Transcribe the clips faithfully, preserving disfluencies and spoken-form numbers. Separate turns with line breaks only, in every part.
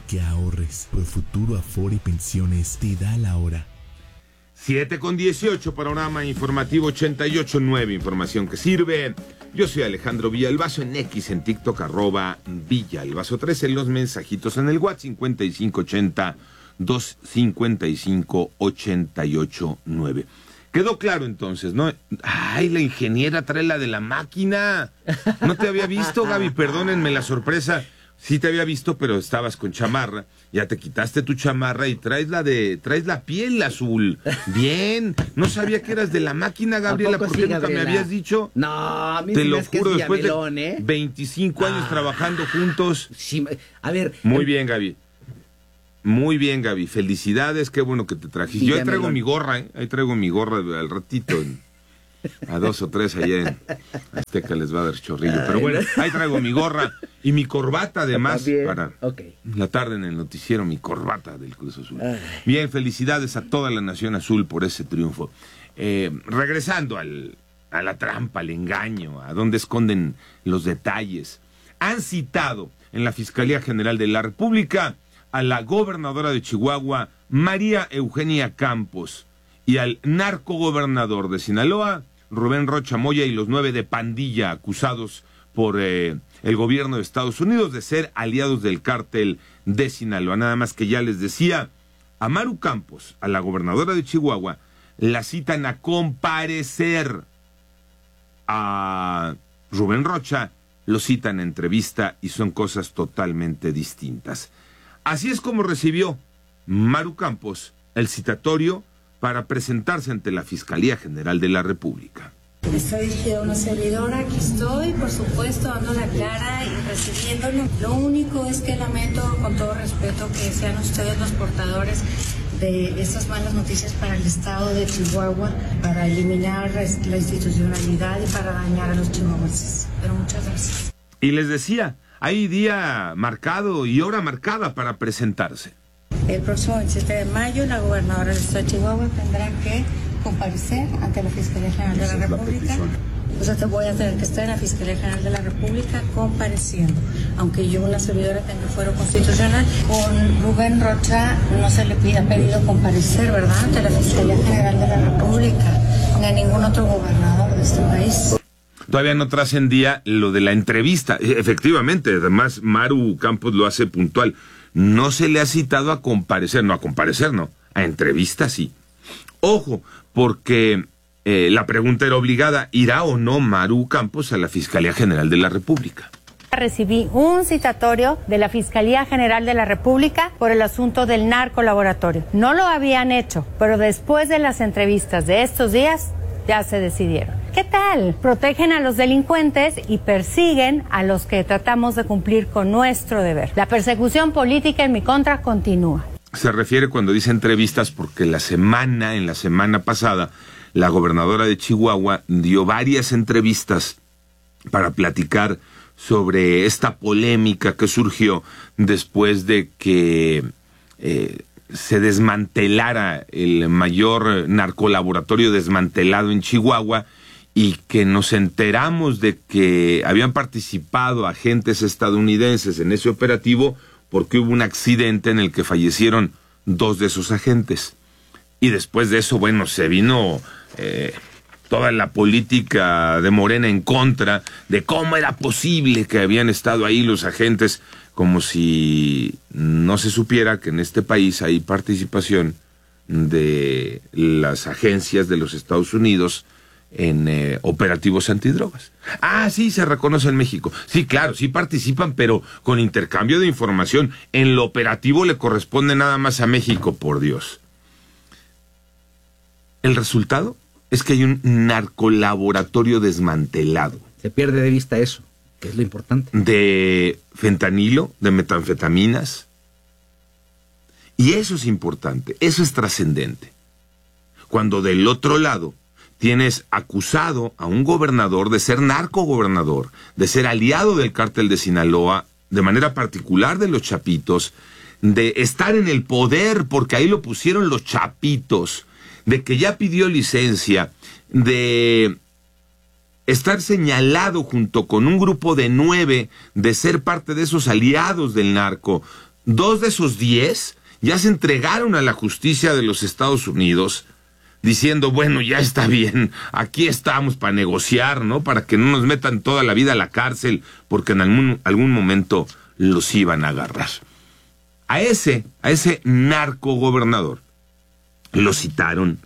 que ahorres. Profuturo Afore y Pensiones te da la hora.
siete con dieciocho, panorama informativo ochenta y ocho punto nueve, información que sirve. Yo soy Alejandro Villalbazo, en X, en TikTok, arroba Villalbazo tres, en los mensajitos en el WhatsApp cincuenta y cinco ochenta, doscientos cincuenta y cinco, ochenta y ocho nueve. Quedó claro entonces, ¿no? Ay, la ingeniera trae la de la máquina. No te había visto, Gaby, perdónenme la sorpresa. Sí te había visto, pero estabas con chamarra. Ya te quitaste tu chamarra y traes la de, traes la piel azul. Bien. No sabía que eras de la máquina, Gabriela. ¿Por qué
sí,
nunca
Gabriela?
me habías dicho?
No, a mí
te
sí
lo
me es que
juro,
es
después
Villamelón,
de
¿eh?
veinticinco años
Ah.
trabajando juntos.
Sí, a ver.
Muy
el-
bien, Gaby. Muy bien, Gaby. Felicidades, qué bueno que te trajiste. Yo ahí traigo
Villamelón.
mi gorra, ¿eh? Ahí traigo mi gorra al ratito. en- A dos o tres allá en Azteca les va a dar chorrillo. Pero bueno, ahí traigo mi gorra y mi corbata además
También.
para
Ok.
la tarde en el noticiero, mi corbata del Cruz Azul.
Ay.
Bien, felicidades a toda la Nación Azul por ese triunfo. Eh, regresando al, a la trampa, al engaño, a donde esconden los detalles. Han citado en la Fiscalía General de la República a la gobernadora de Chihuahua, María Eugenia Campos, y al narcogobernador de Sinaloa, Rubén Rocha Moya, y los nueve de pandilla acusados por eh, el gobierno de Estados Unidos de ser aliados del cártel de Sinaloa. Nada más que ya les decía, a Maru Campos, a la gobernadora de Chihuahua, la citan a comparecer. A Rubén Rocha lo citan en entrevista y son cosas totalmente distintas. Así es como recibió Maru Campos el citatorio para presentarse ante la Fiscalía General de la República.
Estoy dirigida a una servidora, aquí estoy, por supuesto, dando la cara y recibiéndolo. Lo único es que lamento, con todo respeto, que sean ustedes los portadores de estas malas noticias para el estado de Chihuahua, para eliminar la institucionalidad y para dañar a los chihuahuenses. Pero muchas gracias.
Y les decía, hay día marcado y hora marcada para presentarse.
El próximo veintisiete de mayo, la gobernadora del estado de Chihuahua tendrá que comparecer ante la Fiscalía General de la República. O sea, te voy a tener que estar en la Fiscalía General de la República compareciendo. Aunque yo, una servidora, tenga fuero constitucional, con Rubén Rocha no se le pide, ha pedido comparecer, ¿verdad?, ante la Fiscalía General de la República, ni a ningún otro gobernador de este país.
Todavía no trascendía lo de la entrevista. Efectivamente, además Maru Campos lo hace puntual. No se le ha citado a comparecer, no a comparecer, no, a entrevista sí. Ojo, porque eh, la pregunta era obligada, ¿irá o no Maru Campos a la Fiscalía General de la República?
Recibí un citatorio de la Fiscalía General de la República por el asunto del narcolaboratorio. No lo habían hecho, pero después de las entrevistas de estos días, ya se decidieron. ¿Qué tal? Protegen a los delincuentes y persiguen a los que tratamos de cumplir con nuestro deber. La persecución política en mi contra continúa.
Se refiere cuando dice entrevistas porque la semana, en la semana pasada, la gobernadora de Chihuahua dio varias entrevistas para platicar sobre esta polémica que surgió después de que eh, se desmantelara el mayor narcolaboratorio desmantelado en Chihuahua y que nos enteramos de que habían participado agentes estadounidenses en ese operativo porque hubo un accidente en el que fallecieron dos de esos agentes. Y después de eso, bueno, se vino eh, toda la política de Morena en contra de cómo era posible que habían estado ahí los agentes, como si no se supiera que en este país hay participación de las agencias de los Estados Unidos en eh, operativos antidrogas. Ah, sí, se reconoce en México. Sí, claro, sí participan, pero con intercambio de información. En lo operativo le corresponde nada más a México, por Dios. El resultado es que hay un narcolaboratorio desmantelado.
Se pierde de vista eso, que es lo importante.
De fentanilo, de metanfetaminas. Y eso es importante, eso es trascendente. Cuando del otro lado tienes acusado a un gobernador de ser narcogobernador, de ser aliado del cártel de Sinaloa, de manera particular de los Chapitos, de estar en el poder porque ahí lo pusieron los Chapitos, de que ya pidió licencia, de estar señalado junto con un grupo de nueve de ser parte de esos aliados del narco, Dos de esos diez ya se entregaron a la justicia de los Estados Unidos diciendo, bueno, ya está bien, aquí estamos para negociar, ¿no? Para que no nos metan toda la vida a la cárcel, porque en algún, algún momento los iban a agarrar. A ese, a ese narco gobernador lo citaron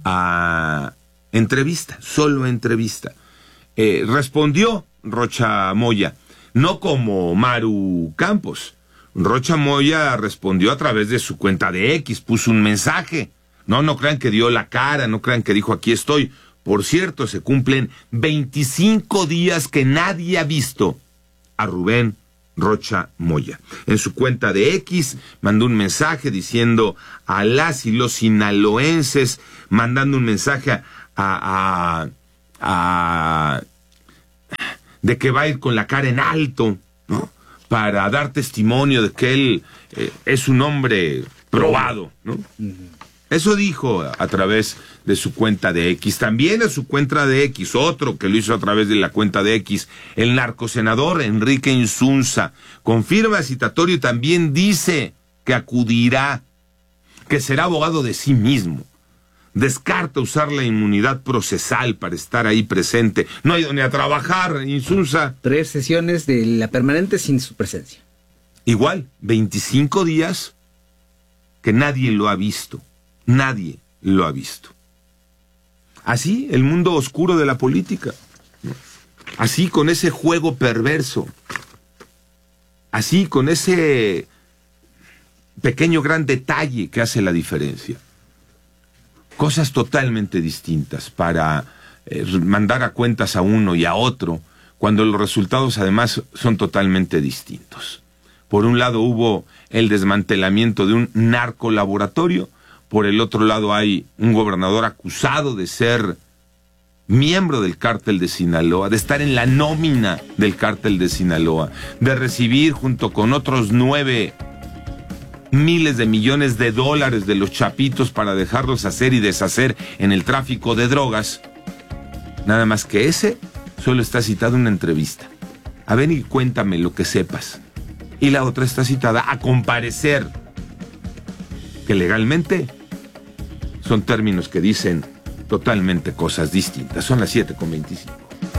a entrevista, solo entrevista. Eh, respondió Rocha Moya, no como Maru Campos. Rocha Moya respondió a través de su cuenta de X, puso un mensaje. No, no crean que dio la cara, no crean que dijo aquí estoy. Por cierto, se cumplen veinticinco días que nadie ha visto a Rubén Rocha Moya. En su cuenta de X mandó un mensaje diciendo a las y los sinaloenses, mandando un mensaje a, a, a de que va a ir con la cara en alto, ¿no? Para dar testimonio de que él eh, es un hombre probado, ¿no? Uh-huh. Eso dijo a, a través de su cuenta de X. También a su cuenta de X, otro que lo hizo a través de la cuenta de X, el narcosenador Enrique Insunza, confirma citatorio y también dice que acudirá, que será abogado de sí mismo. Descarta usar la inmunidad procesal para estar ahí presente. No ha ido ni a trabajar, Insunza.
Tres sesiones de la permanente sin su presencia.
Igual, veinticinco días que nadie lo ha visto. Nadie lo ha visto. Así, el mundo oscuro de la política. Así, con ese juego perverso. Así, con ese pequeño gran detalle que hace la diferencia. Cosas totalmente distintas para eh, mandar a cuentas a uno y a otro, cuando los resultados además son totalmente distintos. Por un lado hubo el desmantelamiento de un narcolaboratorio, por el otro lado hay un gobernador acusado de ser miembro del cártel de Sinaloa, de estar en la nómina del cártel de Sinaloa, de recibir junto con otros nueve miles de millones de dólares de los chapitos para dejarlos hacer y deshacer en el tráfico de drogas. Nada más que ese solo está citado en una entrevista. A ver y cuéntame lo que sepas. Y la otra está citada a comparecer, que legalmente son términos que dicen totalmente cosas distintas. Son las siete con veinticinco.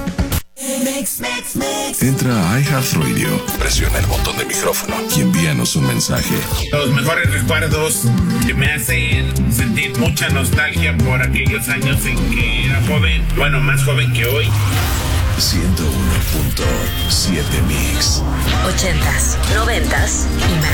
Entra a iHeartRadio, presiona el botón de micrófono y envíanos un mensaje.
Los mejores recuerdos que me hacen sentir mucha nostalgia por aquellos años en que era joven, bueno, más joven que hoy.
ciento uno punto siete Mix.
Ochentas, noventas y